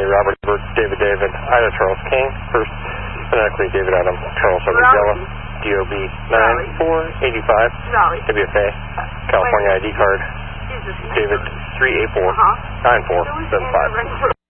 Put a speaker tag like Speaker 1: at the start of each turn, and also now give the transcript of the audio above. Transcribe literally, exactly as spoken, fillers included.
Speaker 1: Robert, Bert, David, David, Ida, Charles King, first, phonetically David Adam, Charles Yellow, D O B nine four eight five, W F A, California I D card, David three eight four nine four seven five.